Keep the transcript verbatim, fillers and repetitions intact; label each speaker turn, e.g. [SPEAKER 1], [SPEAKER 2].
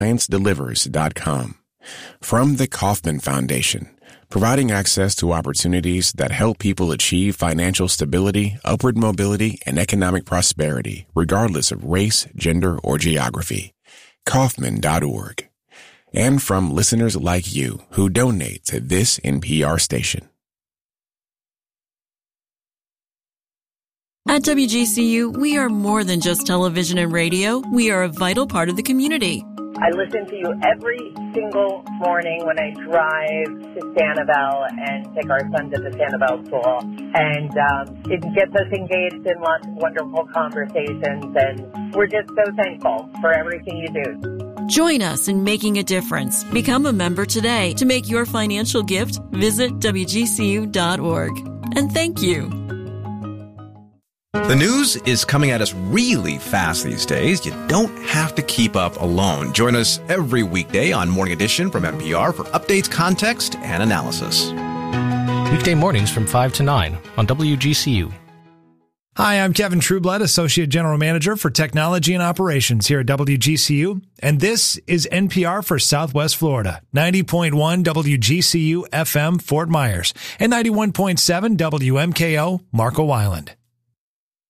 [SPEAKER 1] science delivers dot com. From the Kauffman Foundation, providing access to opportunities that help people achieve financial stability, upward mobility, and economic prosperity, regardless of race, gender, or geography. Kauffman dot org. And from listeners like you who donate to this N P R station.
[SPEAKER 2] At W G C U, we are more than just television and radio. We are a vital part of the community.
[SPEAKER 3] I listen to you every single morning when I drive to Sanibel and take our son to the Sanibel school. And um, it gets us engaged in lots of wonderful conversations. And we're just so thankful for everything you do.
[SPEAKER 2] Join us in making a difference. Become a member today. To make your financial gift, visit W G C U dot org. And thank you.
[SPEAKER 4] The news is coming at us really fast these days. You don't have to keep up alone. Join us every weekday on Morning Edition from N P R for updates, context, and analysis.
[SPEAKER 5] Weekday mornings from five to nine on W G C U.
[SPEAKER 6] Hi, I'm Kevin Trueblood, Associate General Manager for Technology and Operations here at W G C U. And this is N P R for Southwest Florida, ninety point one W G C U F M Fort Myers, and ninety-one point seven W M K O Marco Island.